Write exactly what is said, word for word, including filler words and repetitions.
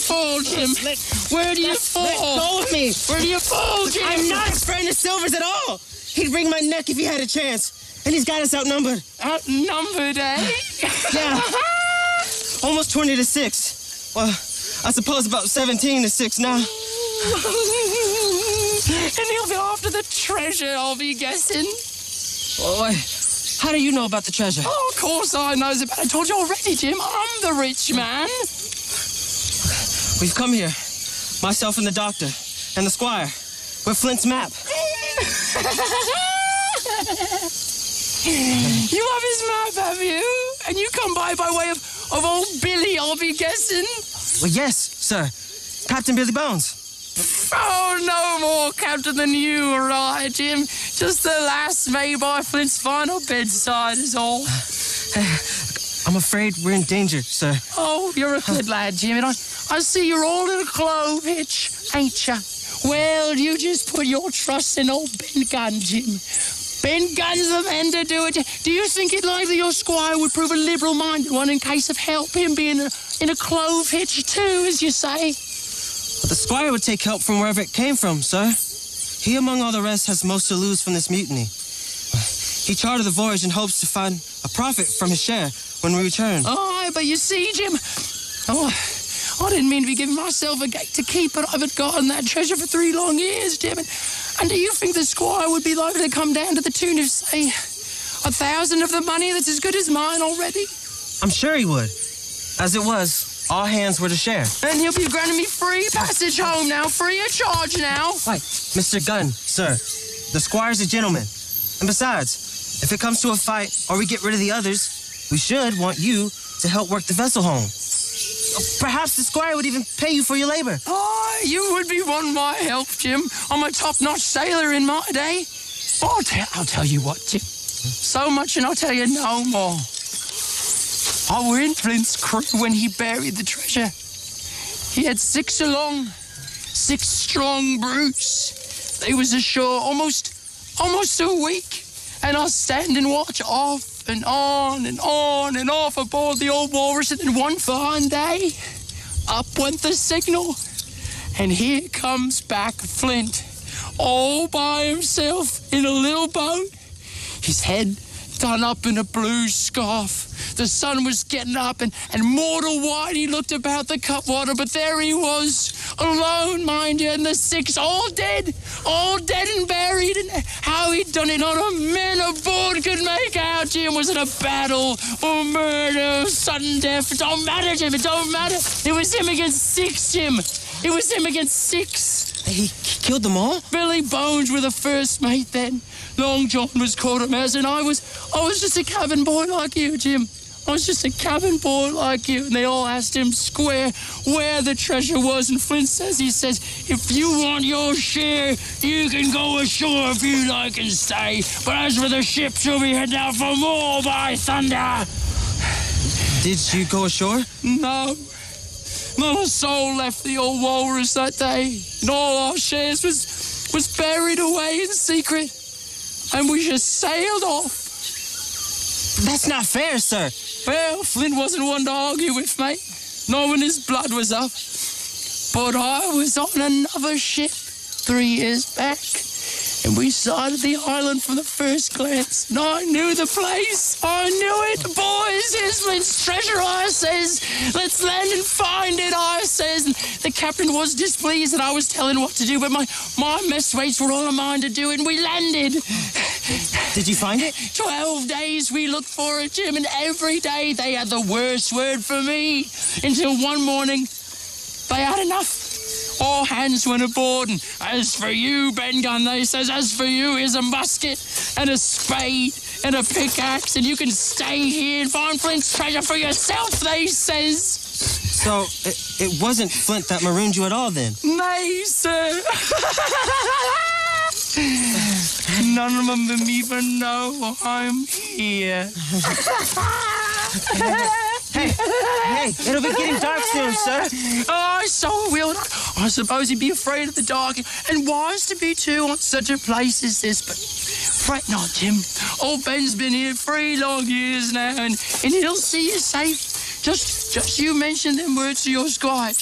fall, Jim? Let, Where do you let, fall? Let go of me. Where do you fall, Jim? I'm not afraid of Silvers at all. He'd wring my neck if he had a chance. And he's got us outnumbered. Outnumbered, eh? Yeah. Almost twenty to six. Well, I suppose about seventeen to six now. And he'll be after the treasure, I'll be guessing. Oh, wait. How do you know about the treasure? Oh, of course I knows about it. I told you already, Jim. I'm the rich man. We've come here, myself and the doctor, and the squire, with Flint's map. You have his map, have you? And you come by by way of, of old Billy, I'll be guessing. Well, yes, sir. Captain Billy Bones. Oh, no more captain than you, right, Jim? Just the last made by Flint's final bedside is all. I'm afraid we're in danger, sir. Oh, you're a good lad, Jim, and I, I see you're all in a clove hitch, ain't ya? Well, you just put your trust in old Ben Gunn, Jim. Ben Gunn's the man to do it. Do you think it likely your squire would prove a liberal-minded one in case of help him being a, in a clove hitch too, as you say? But the squire would take help from wherever it came from, sir. He, among all the rest, has most to lose from this mutiny. He chartered the voyage in hopes to find a profit from his share when we return. Oh, but you see, Jim... Oh, I didn't mean to be giving myself a gate to keep, but I've gotten that treasure for three long years, Jim. And, and do you think the squire would be likely to come down to the tune of, say, a thousand of the money that's as good as mine already? I'm sure he would. As it was, all hands were to share. And he'll be granting me free passage home now, free of charge now. Why, Mister Gunn, sir, the squire's a gentleman. And besides, if it comes to a fight or we get rid of the others, we should want you to help work the vessel home. Perhaps the squire would even pay you for your labor. Oh, you would be wanting my help, Jim. I'm a top-notch sailor in my day. Oh, I'll, tell, I'll tell you what, Jim. So much and I'll tell you no more. I were in Flint's crew when he buried the treasure. He had six along, six strong brutes. They was ashore almost, almost a week. And I was standing watch off and on and on and off aboard the old walrus, and then one fine day, up went the signal, and here comes back Flint, all by himself in a little boat, his head done up in a blue scarf. The sun was getting up, and, and mortal white he looked about the cutwater, but there he was, alone, mind you, and the six all dead, all dead and buried, and how he'd done it not a man aboard could make out, Jim. Was it a battle or murder or sudden death? It don't matter, Jim, it don't matter. It was him against six, Jim. It was him against six. He killed them all? Billy Bones were the first mate then. Long John was quartermaster, and I was, I was just a cabin boy like you, Jim. I was just a cabin boy like you, and they all asked him square where the treasure was, and Flint says, he says, if you want your share, you can go ashore if you like and stay, but as for the ships, you'll be heading out for more, by thunder. Did you go ashore? No. Not a soul left the old walrus that day, and all our shares was, was buried away in secret, and we just sailed off. That's not fair, sir. Well, Flint wasn't one to argue with, mate, not when his blood was up. But I was on another ship three years back, and we sighted the island from the first glance, and I knew the place. I knew it. Boys, here's Flint's treasure, I says. Let's land and find it, I says. And the captain was displeased that I was telling what to do, but my, my messmates were all a mind to do it, and we landed. Did you find it? Twelve days we looked for it, Jim, and every day they had the worst word for me. Until one morning, they had enough. All hands went aboard, and as for you, Ben Gunn, they says, as for you, here's a musket and a spade and a pickaxe, and you can stay here and find Flint's treasure for yourself, they says. So, it, it wasn't Flint that marooned you at all, then? Nay, sir. None of them even know I'm here. Hey, hey, it'll be getting dark soon, sir. Oh, so will. I suppose he'd be afraid of the dark, and wise to be, too, on such a place as this. But fret not, Jim. Old Ben's been here three long years now, and, and he'll see you safe. Just, just you mention them words to your squire.